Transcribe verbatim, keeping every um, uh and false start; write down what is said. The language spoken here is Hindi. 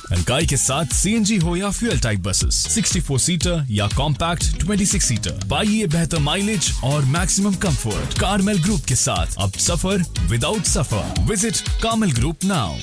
Qankai के साथ सीएनजी हो या फ्यूल टाइप बसेस, चौंसठ सीटर या कॉम्पैक्ट छब्बीस सीटर, पाइए बेहतर माइलेज और मैक्सिमम कंफर्ट। कार्मेल ग्रुप के साथ अब सफर विदाउट सफर। Visit Carmel group now.